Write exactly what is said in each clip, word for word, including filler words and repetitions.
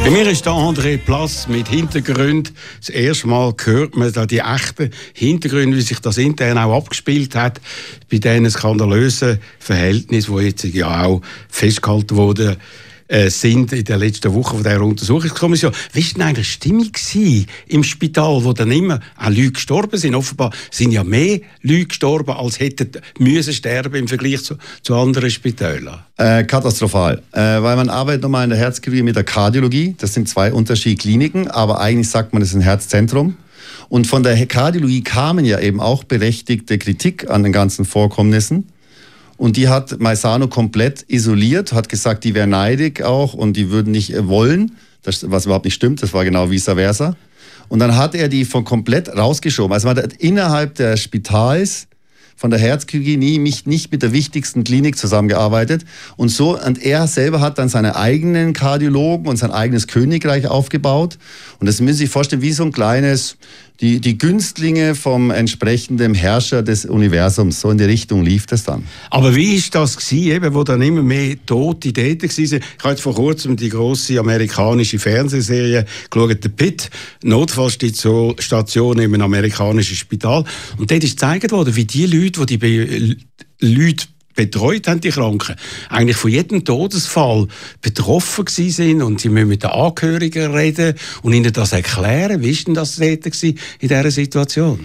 Bei mir ist der André Plass mit Hintergrund. Das erste Mal hört man da die echten Hintergründe, wie sich das intern auch abgespielt hat, bei diesen skandalösen Verhältnissen, die jetzt ja auch festgehalten wurden, äh, sind in der letzten Woche von dieser Untersuchungskommission. Wie war denn eigentlich die Stimmung gewesen im Spital, wo dann immer auch Leute gestorben sind? Offenbar sind ja mehr Leute gestorben, als hätten müssen sterben im Vergleich zu, zu anderen Spitälern. Äh, katastrophal. Äh, weil man arbeitet nochmal in der Herzchirurgie mit der Kardiologie. Das sind zwei unterschiedliche Kliniken, aber eigentlich sagt man, das ist ein Herzzentrum. Und von der Kardiologie kamen ja eben auch berechtigte Kritik an den ganzen Vorkommnissen. Und die hat Maisano komplett isoliert, hat gesagt, die wäre neidig auch und die würden nicht wollen, das, was überhaupt nicht stimmt, das war genau vice versa. Und dann hat er die von komplett rausgeschoben. Also man hat innerhalb des Spitals von der Herzchirurgie nie, nicht, nicht mit der wichtigsten Klinik zusammengearbeitet. Und so, und er selber hat dann seine eigenen Kardiologen und sein eigenes Königreich aufgebaut. Und das müssen Sie sich vorstellen, wie so ein kleines, die, die Günstlinge vom entsprechenden Herrscher des Universums. So in die Richtung lief das dann. Aber wie ist das gewesen, eben, wo dann immer mehr Tote Täter waren? Ich habe jetzt vor kurzem die grosse amerikanische Fernsehserie geschaut, «The Pit», Notfallstation in einem amerikanischen Spital. Und dort ist gezeigt worden, wie die Leute, die die Be- Leute betreut haben, die Kranken, eigentlich von jedem Todesfall betroffen gewesen sind und sie müssen mit den Angehörigen reden und ihnen das erklären. Wie war denn das in dieser Situation?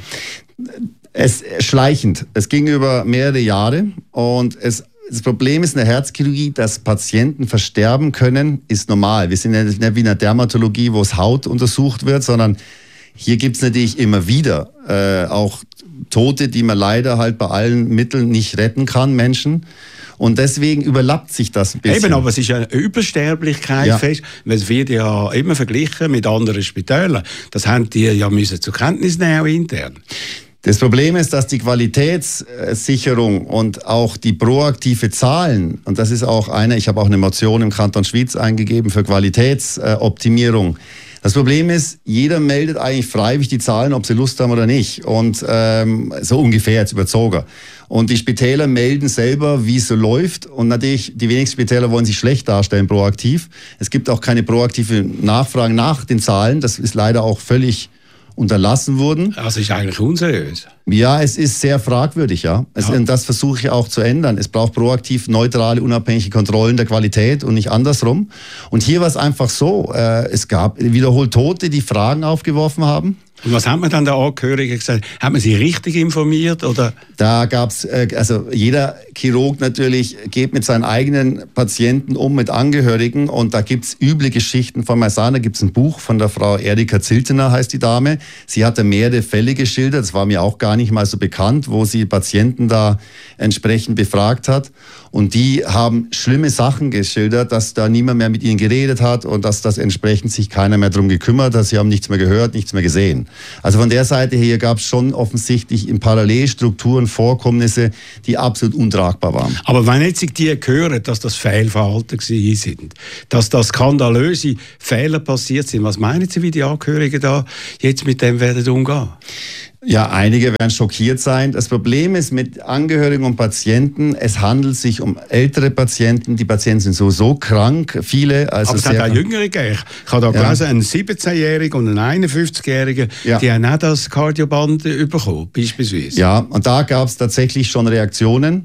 Es schleichend. Es ging über mehrere Jahre und es Das Problem ist in der Herzchirurgie, dass Patienten versterben können, ist normal. Wir sind ja nicht wie in der Dermatologie, wo es Haut untersucht wird, sondern hier gibt es natürlich immer wieder äh, auch Tote, die man leider halt bei allen Mitteln nicht retten kann, Menschen. Und deswegen überlappt sich das ein bisschen. Eben, aber es ist eine Übersterblichkeit ja. fest. Es wird ja immer verglichen mit anderen Spitälern. Das haben die ja müssen zur Kenntnis nehmen, auch intern. Das Problem ist, dass die Qualitätssicherung und auch die proaktive Zahlen, und das ist auch eine, ich habe auch eine Motion im Kanton Schwyz eingegeben für Qualitätsoptimierung. Das Problem ist, jeder meldet eigentlich freiwillig die Zahlen, ob sie Lust haben oder nicht. Und ähm, so ungefähr jetzt überzogen. Und die Spitäler melden selber, wie es so läuft. Und natürlich, die wenigsten Spitäler wollen sich schlecht darstellen, proaktiv. Es gibt auch keine proaktive Nachfrage nach den Zahlen. Das ist leider auch völlig unterlassen worden. Also ist eigentlich unseriös. Ja, es ist sehr fragwürdig, ja. Es, ja. Und das versuche ich auch zu ändern. Es braucht proaktiv neutrale, unabhängige Kontrollen der Qualität und nicht andersrum. Und hier war es einfach so, äh, es gab wiederholt Tote, die Fragen aufgeworfen haben. Und was hat man dann der Angehörigen gesagt? Hat man sie richtig informiert? Oder? Da gab's, äh, also jeder Chirurg natürlich geht mit seinen eigenen Patienten um, mit Angehörigen. Und da gibt's üble Geschichten von Maisano. Da gibt's ein Buch von der Frau Erika Ziltener, heißt die Dame. Sie hatte mehrere Fälle geschildert, das war mir auch gar nicht mal so bekannt, wo sie Patienten da entsprechend befragt hat. Und die haben schlimme Sachen geschildert, dass da niemand mehr mit ihnen geredet hat und dass das entsprechend sich keiner mehr drum gekümmert hat. Sie haben nichts mehr gehört, nichts mehr gesehen. Also von der Seite her gab es schon offensichtlich in Parallelstrukturen Vorkommnisse, die absolut untragbar waren. Aber wenn jetzt die hören, dass das Fehlverhalten sind, dass da skandalöse Fehler passiert sind, was meinen Sie, wie die Angehörigen da jetzt mit dem werden umgehen? Ja, einige werden schockiert sein. Das Problem ist mit Angehörigen und Patienten, es handelt sich um ältere Patienten. Die Patienten sind sowieso krank, viele. Also aber es hat auch Jüngere gegeben. Ich habe da ja. gelesen, einen siebzehnjährigen und einen einundfünfzigjährigen, ja. die haben auch das Kardioband bekommen, beispielsweise. Ja, und da gab es tatsächlich schon Reaktionen.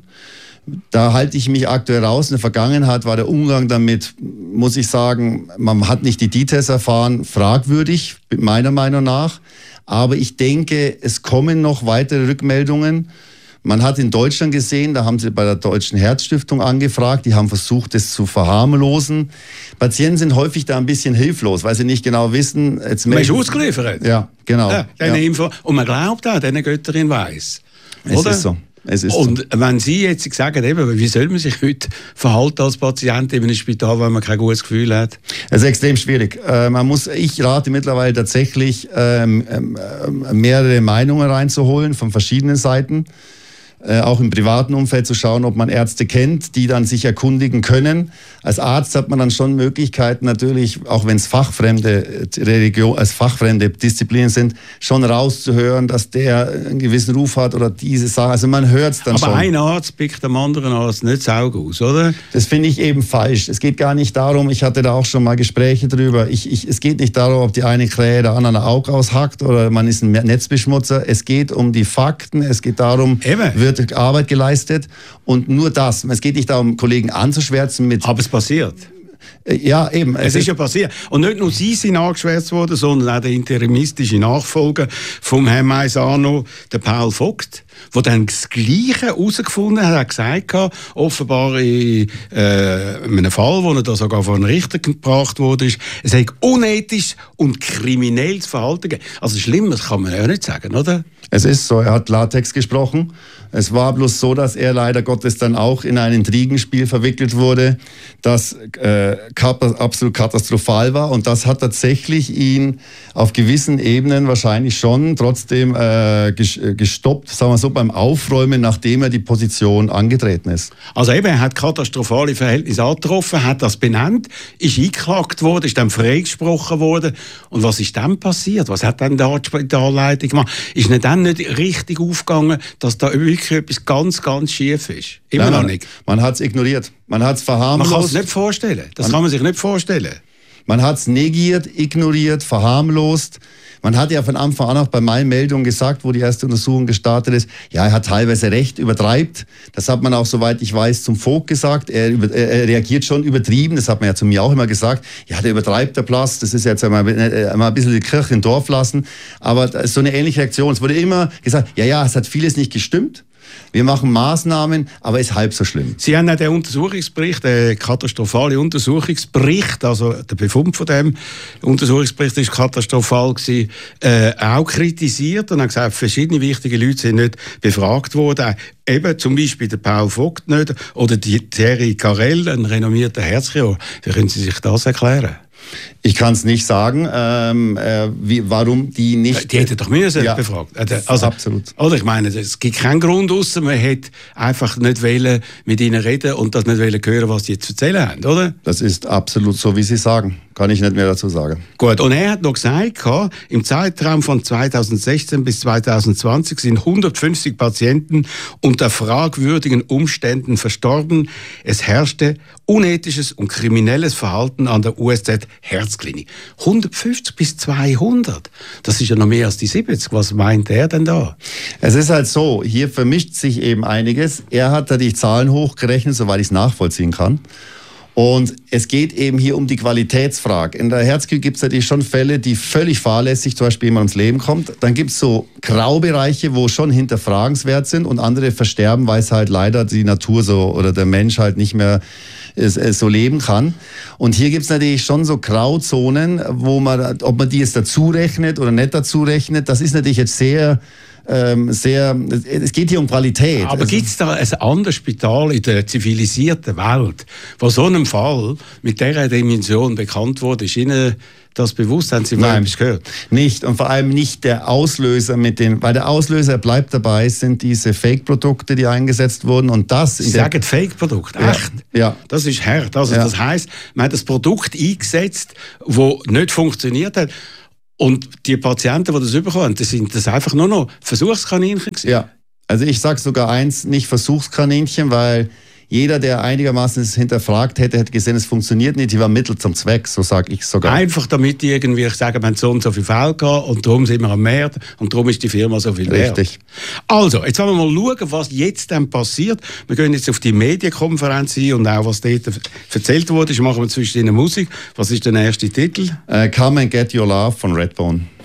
Da halte ich mich aktuell raus. In der Vergangenheit war der Umgang damit, muss ich sagen, man hat nicht die Details erfahren, fragwürdig, meiner Meinung nach. Aber ich denke, es kommen noch weitere Rückmeldungen. Man hat in Deutschland gesehen, da haben sie bei der Deutschen Herzstiftung angefragt, die haben versucht, das zu verharmlosen. Patienten sind häufig da ein bisschen hilflos, weil sie nicht genau wissen. Jetzt man ist ausgeliefert. Ja, genau. Ja, ja. Info. Und man glaubt auch, diese Götterin weiss. Es ist so. Es ist und so. wenn Sie jetzt sagen, eben, wie soll man sich heute verhalten als Patient in einem Spital, wenn man kein gutes Gefühl hat? Es ist extrem schwierig. Äh, man muss, ich rate mittlerweile tatsächlich, ähm, äh, mehrere Meinungen reinzuholen von verschiedenen Seiten. äh, auch im privaten Umfeld zu schauen, ob man Ärzte kennt, die dann sich erkundigen können. Als Arzt hat man dann schon Möglichkeiten natürlich, auch wenn es fachfremde Religion, als fachfremde Disziplinen sind, schon rauszuhören, dass der einen gewissen Ruf hat oder diese Sache. Also man hört es dann Aber schon. Aber ein Arzt pickt dem anderen Arzt nicht das Auge aus, oder? Das finde ich eben falsch. Es geht gar nicht darum, ich hatte da auch schon mal Gespräche drüber, ich, ich, es geht nicht darum, ob die eine Krähe der anderen ein Auge aushackt oder man ist ein Netzbeschmutzer. Es geht um die Fakten, es geht darum, Eben. wird Arbeit geleistet und nur das. Es geht nicht darum, Kollegen anzuschwärzen mit... Aber es passiert. Ja, eben. Es, es ist ja passiert. Und nicht nur Sie sind angeschwärzt worden, sondern auch der interimistische Nachfolger vom Herrn Maisano, der Paul Vogt, der dann das Gleiche herausgefunden hat, hat gesagt, offenbar in äh, einem Fall, wo er da sogar von einem Richter gebracht wurde, es sei unethisch und kriminelles Verhalten gegeben. Also Schlimmes kann man ja nicht sagen, oder? Es ist so, er hat Klartext gesprochen. Es war bloß so, dass er leider Gottes dann auch in ein Intrigenspiel verwickelt wurde, das äh, absolut katastrophal war. Und das hat tatsächlich ihn auf gewissen Ebenen wahrscheinlich schon trotzdem äh, gestoppt, sagen wir so, beim Aufräumen, nachdem er die Position angetreten ist. Also eben, er hat katastrophale Verhältnisse angetroffen, hat das benannt, ist eingeklagt worden, ist dann freigesprochen worden. Und was ist dann passiert? Was hat dann die Spitalleitung gemacht? Ist nicht dann nicht richtig aufgegangen, dass da wirklich etwas ganz, ganz schief ist? Immer Nein, noch nicht. Man hat es ignoriert. Man hat es verharmlost. Man kann es nicht vorstellen. Das man, kann man sich nicht vorstellen. Man hat es negiert, ignoriert, verharmlost. Man hat ja von Anfang an auch bei meinen Meldungen gesagt, wo die erste Untersuchung gestartet ist, ja, er hat teilweise recht, übertreibt. Das hat man auch, soweit ich weiß, zum Vogt gesagt. Er, über, er reagiert schon übertrieben. Das hat man ja zu mir auch immer gesagt. Ja, der übertreibt der Platz. Das ist jetzt einmal, einmal ein bisschen die Kirche im Dorf lassen. Aber das ist so eine ähnliche Reaktion. Es wurde immer gesagt, ja, ja, es hat vieles nicht gestimmt. Wir machen Maßnahmen, aber es ist halb so schlimm. Sie haben ja den Untersuchungsbericht, den katastrophalen Untersuchungsbericht, also der Befund von dem Untersuchungsbericht ist katastrophal gewesen, äh, auch kritisiert und haben gesagt, verschiedene wichtige Leute sind nicht befragt worden. Eben zum Beispiel der Paul Vogt nicht oder die Thierry Carrel, ein renommierter Herzchirurg. Wie können Sie sich das erklären? Ich kann es nicht sagen, ähm, äh, wie, warum die nicht... Die hätten doch müssen ja, befragt. Also, absolut. Oder ich meine, es gibt keinen Grund, außer man hätte einfach nicht wollen mit ihnen reden und das nicht wollen hören, was sie zu erzählen haben, oder? Das ist absolut so, wie Sie sagen. Kann ich nicht mehr dazu sagen. Gut, und er hat noch gesagt, im Zeitraum von zweitausendsechzehn bis zweitausendzwanzig sind hundertfünfzig Patienten unter fragwürdigen Umständen verstorben. Es herrschte unethisches und kriminelles Verhalten an der U S Z Herzklinik. hundertfünfzig bis zweihundert. Das ist ja noch mehr als die siebzig. Was meint er denn da? Es ist halt so, hier vermischt sich eben einiges. Er hat da die Zahlen hochgerechnet, soweit ich es nachvollziehen kann. Und es geht eben hier um die Qualitätsfrage. In der Herzklinik gibt es natürlich schon Fälle, die völlig fahrlässig zum Beispiel jemand ums Leben kommt. Dann gibt es so Graubereiche, wo schon hinterfragenswert sind und andere versterben, weil es halt leider die Natur so oder der Mensch halt nicht mehr so leben kann. Und hier gibt es natürlich schon so Grauzonen, wo man, ob man die jetzt dazu rechnet oder nicht dazu rechnet, das ist natürlich jetzt sehr... Ähm, sehr, es geht hier um Qualität. Aber also, gibt es da ein anderes Spital in der zivilisierten Welt, wo so einem Fall mit dieser Dimension bekannt wurde? Ist Ihnen das bewusst? Haben Sie mal etwas gehört? Nicht. Und vor allem nicht der Auslöser mit den, weil der Auslöser bleibt dabei, sind diese Fake-Produkte, die eingesetzt wurden. Und das Sie sagen Fake-Produkt, echt? Ja. ja. Das ist hart. Also ja. Das heisst, man hat das Produkt eingesetzt, das nicht funktioniert hat. Und die Patienten, die das bekommen, das sind das einfach nur noch Versuchskaninchen gewesen. Ja, also ich sage sogar eins, nicht Versuchskaninchen, weil jeder, der einigermaßen es hinterfragt hätte, hätte gesehen, es funktioniert nicht. Die war Mittel zum Zweck, so sage ich sogar. Einfach damit die irgendwie sagen, wir haben so und so viel Fälle gehabt und darum sind wir am Markt und darum ist die Firma so viel wert. Richtig. Also, jetzt wollen wir mal schauen, was jetzt dann passiert. Wir gehen jetzt auf die Medienkonferenz ein und auch, was dort erzählt wurde. Machen wir zwischen Musik. Was ist der erste Titel? Uh, Come and Get Your Love von Redbone.